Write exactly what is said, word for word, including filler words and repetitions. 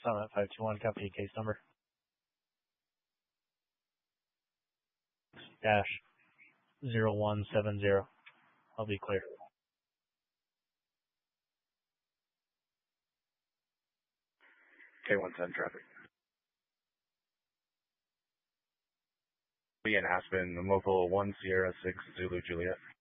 Summit five two one, copy case number. Dash zero one seven zero. I'll be clear. K one ten traffic. Be in Aspen, local one Sierra six Zulu Juliet.